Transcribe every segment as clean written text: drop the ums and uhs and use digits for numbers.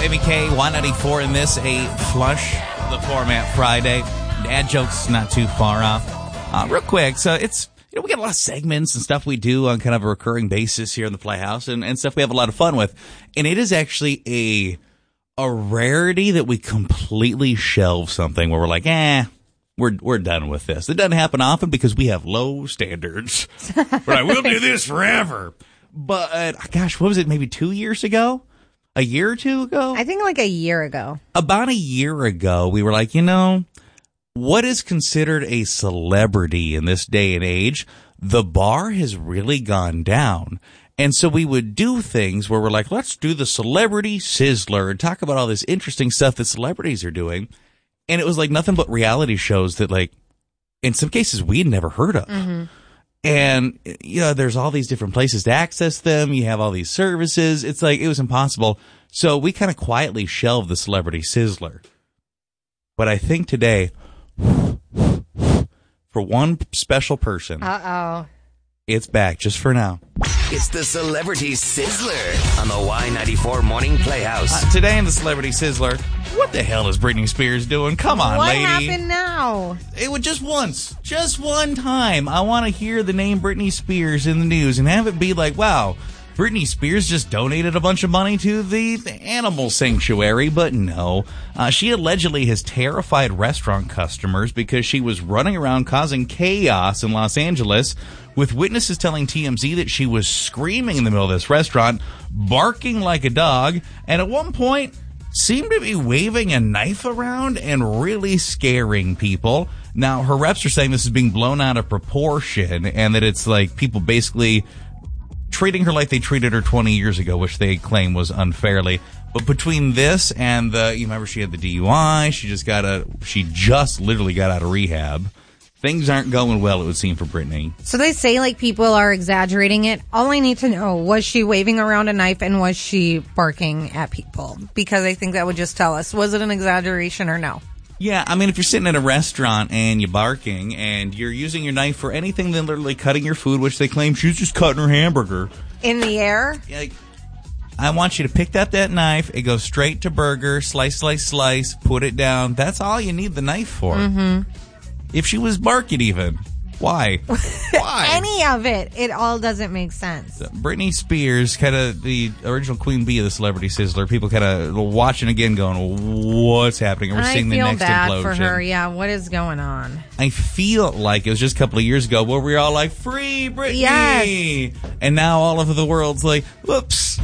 MEK, Y94 in this, a flush the format Friday. Dad jokes not too far off. Real quick, so it's, we got a lot of segments and stuff we do on kind of a recurring basis here in the Playhouse and stuff we have a lot of fun with. And it is actually a rarity that we completely shelve something where we're like, we're done with this. It doesn't happen often because we have low standards. We're like, we'll do this forever. But, gosh, what was it, maybe 2 years ago? A year or two ago? I think like a year ago. About a year ago, we were like, what is considered a celebrity in this day and age? The bar has really gone down. And so we would do things where we're like, let's do the Celebrity Sizzler and talk about all this interesting stuff that celebrities are doing. And it was like nothing but reality shows that, like, in some cases we'd never heard of. Mm-hmm. And, there's all these different places to access them. You have all these services. It's like, it was impossible. So we kind of quietly shelved the Celebrity Sizzler. But I think today, for one special person, it's back just for now. It's the Celebrity Sizzler on the Y94 Morning Playhouse. Today in the Celebrity Sizzler, what the hell is Britney Spears doing? Come on, lady. What happened now? It was just once. Just one time. I want to hear the name Britney Spears in the news and have it be like, wow, Britney Spears just donated a bunch of money to the animal sanctuary. But no. She allegedly has terrified restaurant customers because she was running around causing chaos in Los Angeles, with witnesses telling TMZ that she was screaming in the middle of this restaurant, barking like a dog, and at one point seemed to be waving a knife around and really scaring people. Now, her reps are saying this is being blown out of proportion and that it's like people basically treating her like they treated her 20 years ago, which they claim was unfairly. But between this and you remember she had the DUI, she just literally got out of rehab. Things aren't going well, it would seem, for Britney. So they say, like, people are exaggerating it. All I need to know, was she waving around a knife and was she barking at people? Because I think that would just tell us, was it an exaggeration or no? Yeah, I mean, if you're sitting at a restaurant and you're barking and you're using your knife for anything than literally cutting your food, which they claim she's just cutting her hamburger. In the air? Like, I want you to pick up that knife. It goes straight to burger, slice, slice, slice, put it down. That's all you need the knife for. Mm-hmm. If she was barking even, why? Why? Any of it. It all doesn't make sense. Britney Spears, kind of the original queen bee of the Celebrity Sizzler. People kind of watching again going, what's happening? And we're seeing the next implosion. I feel bad for her. Yeah, what is going on? I feel like it was just a couple of years ago where we were all like, free Britney! Yes. And now all over the world's like, whoops.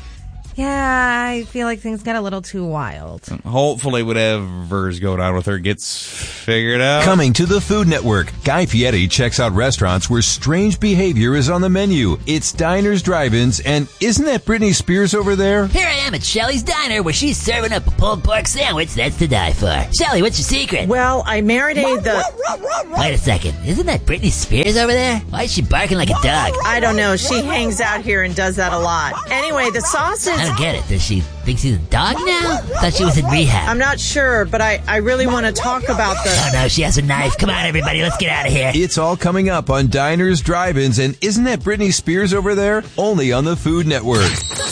Yeah, I feel like things got a little too wild. Hopefully whatever's going on with her gets figured out. Coming to the Food Network, Guy Fieri checks out restaurants where strange behavior is on the menu. It's diners, drive-ins, and isn't that Britney Spears over there? Here I am at Shelley's Diner where she's serving up a pulled pork sandwich that's to die for. Shelley, what's your secret? Well, I marinated the... Wait a second. Isn't that Britney Spears over there? Why is she barking like a dog? I don't know. She hangs out here and does that a lot. Anyway, the sauce is... I don't get it. Does she think she's a dog now? Thought she was in rehab. I'm not sure, but I really want to talk about the... Oh no, she has a knife. Come on, everybody, let's get out of here. It's all coming up on Diners, Drive-Ins, and isn't that Britney Spears over there? Only on the Food Network.